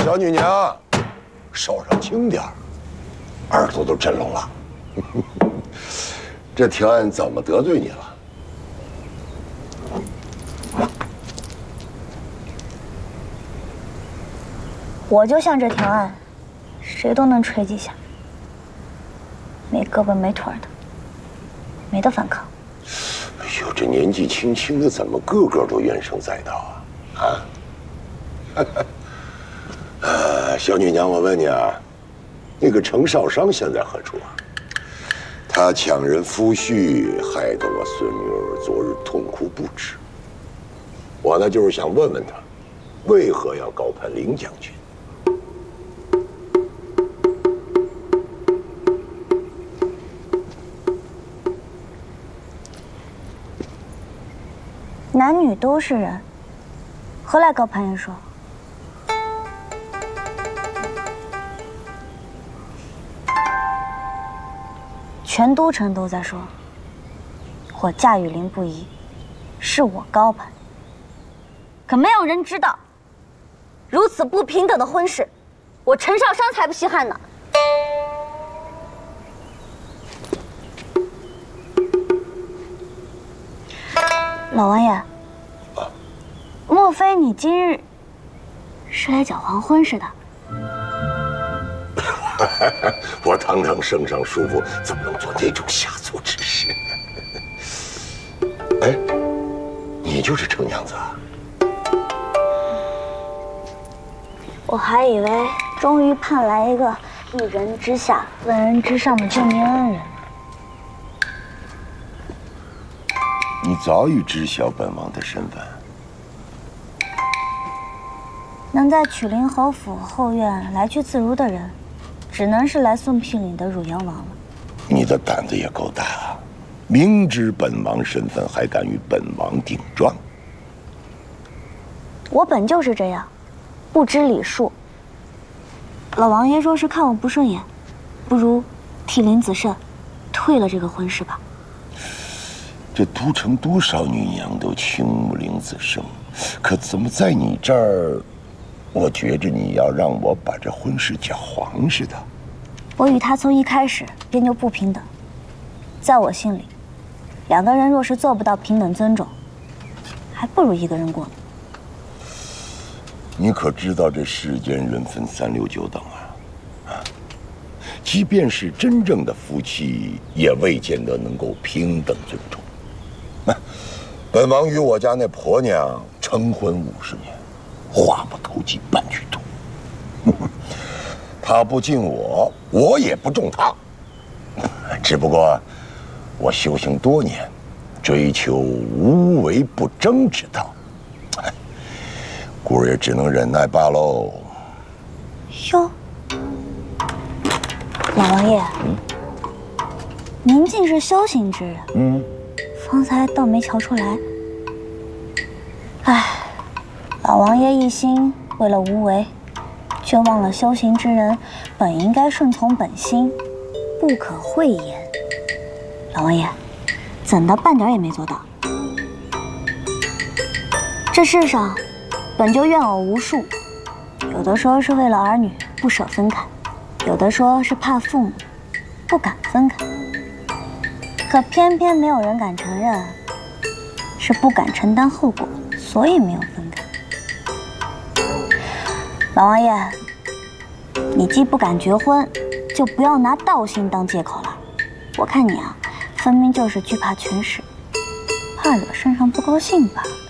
小女娘，手上轻点儿，耳朵都震聋了。这条案怎么得罪你了？ 我就像这条案，谁都能锤几下，没胳膊没腿的，没得反抗。 哎呦，这年纪轻轻的，怎么个个都怨声载道啊？小女娘，我问你啊，那个程少商现在何处啊？他抢人夫婿，害得我孙女儿昨日痛哭不止。我呢，就是想问问他，为何要高攀林将军？ 男女都是人，何来高攀人说？全都城都在说，我嫁与林不疑，是我高攀。可没有人知道，如此不平等的婚事，我陈少商才不稀罕呢。老王爷，莫非你今日是来搅黄婚事的？ 我堂堂圣上叔父，怎么能做那种下作之事？哎，你就是程娘子啊？ 我还以为终于盼来一个一人之下、万人之上的救命恩人。 你早已知晓本王的身份。 能在曲陵侯府后院来去自如的人，只能是来送聘礼的汝阳王了。 你的胆子也够大啊！明知本王身份，还敢与本王顶撞。 我本就是这样，不知礼数。老王爷若是看我不顺眼，不如替林子慎退了这个婚事吧。 这都城多少女娘都倾慕林子胜，可怎么在你这儿，我觉着你要让我把这婚事搅黄似的。 我与他从一开始便就不平等，在我心里，两个人若是做不到平等尊重，还不如一个人过呢。 你可知道这世间人分三六九等啊？即便是真正的夫妻，也未见得能够平等尊重。本王与我家那婆娘成婚50年，话不投机半句多。她不敬我，我也不重她。只不过我修行多年，追求无为不争之道，故儿也只能忍耐罢喽。 哟，老王爷，您竟是修行之人。方才倒没瞧出来。唉，老王爷一心为了无为，却忘了修行之人本应该顺从本心，不可讳言。老王爷，怎的半点也没做到？这世上本就怨偶无数，有的说是为了儿女不舍分开，有的说是怕父母不敢分开。可偏偏没有人敢承认，是不敢承担后果，所以没有分开。老王爷，你既不敢结婚，就不要拿道心当借口了。我看你啊，分明就是惧怕权势，怕惹圣上不高兴吧。